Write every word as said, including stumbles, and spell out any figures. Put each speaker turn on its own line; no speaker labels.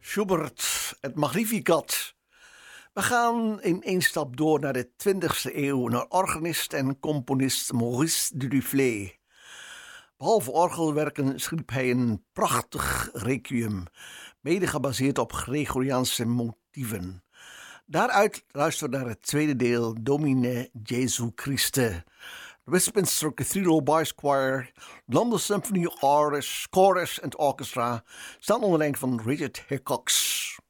Schubert, het Magnificat. We gaan in één stap door naar de twintigste eeuw, naar organist en componist Maurice Duduflet. Behalve orgelwerken schreef hij een prachtig requiem, mede gebaseerd op Gregoriaanse motieven. Daaruit luisteren we naar het tweede deel, Domine Jesu Christe. De Westminster Cathedral Boys Choir, London Symphony Chorus, Chorus and Orchestra staan onder leiding van Richard Hickox.